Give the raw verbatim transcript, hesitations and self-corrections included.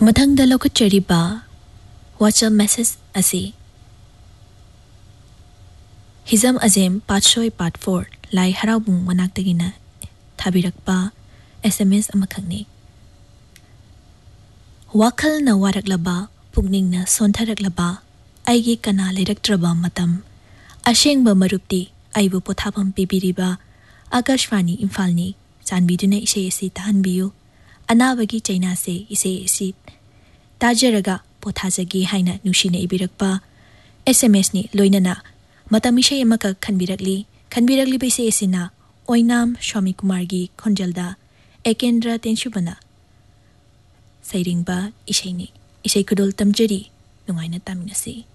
ꯃꯊꯪꯗ ꯂꯧꯈꯠꯆꯔꯤꯕ WhatsApp message ꯑꯁꯤ ꯍꯤꯖꯝ ꯑꯖꯦꯝ ꯄꯥꯠꯁꯣꯏ ꯄꯥꯠ ꯐꯣꯔ ꯂꯥꯏ ꯍꯔꯥꯎꯕꯨꯡ ꯃꯅꯥꯛꯇꯒꯤꯅ ꯊꯥꯕꯤꯔꯛꯄ ꯑꯦꯁ ꯑꯦꯝ ꯑꯦꯁ ꯑꯃꯈꯛꯅꯤ꯫ ꯋꯥꯈꯜꯅ ꯋꯥꯔꯛꯂꯕ ꯄꯨꯛꯅꯤꯡꯅ ꯁꯣꯟꯊꯔꯛꯂꯕ ꯑꯩꯒꯤ ꯀꯅꯥ ꯂꯩꯔꯛꯇ꯭ꯔꯕ ꯃꯇꯝ ꯑꯁꯦꯡꯕ ꯃꯔꯨꯞꯇꯤ ꯑꯩꯕꯨ ꯄꯣꯊꯥꯐꯝ ꯄꯤꯕꯤꯔꯤꯕ ꯑꯥꯀꯥꯁꯕꯥꯅꯤ ꯏꯝꯐꯥꯜꯅꯤ ꯆꯥꯟꯕꯤꯗꯨꯅ ꯏꯁꯩ ꯑꯁꯤ ꯇꯥꯍꯟꯕꯤꯌꯨ ꯑꯅꯥꯕꯒꯤ ꯆꯩꯅꯥꯁꯦ ꯏꯁꯩ ꯑꯁꯤ ꯇꯥꯖꯔꯒ ꯄꯣꯊꯥꯖꯒꯦ ꯍꯥꯏꯅ ꯅꯨꯡꯁꯤꯅ ꯏꯕꯤꯔꯛꯄ ꯑꯦꯁ ꯑꯦꯝ ꯑꯦꯁꯅꯤ ꯂꯣꯏꯅꯅ ꯃꯇꯝ ꯏꯁꯩ ꯑꯃꯈꯛ ꯈꯟꯕꯤꯔꯛꯂꯤ ꯈꯟꯕꯤꯔꯛꯂꯤꯕ ꯏꯁꯩ ꯑꯁꯤꯅ ꯑꯣꯏꯅꯥꯝ ꯁ꯭ꯋꯥꯃꯤ ꯀꯨꯃꯥꯔꯒꯤ ꯈꯣꯟꯖꯦꯜꯗ ꯑꯦꯀꯦꯟꯗ꯭ꯔ ꯇꯦꯟꯁꯨꯕꯅ ꯁꯩꯔꯦꯡꯕ ꯏꯁꯩꯅꯤ ꯏꯁꯩ ꯈꯨꯗꯣꯜ ꯇꯝꯖꯔꯤ ꯅꯨꯡꯉꯥꯏꯅ ꯇꯥꯃꯤꯟꯅꯁꯤ꯫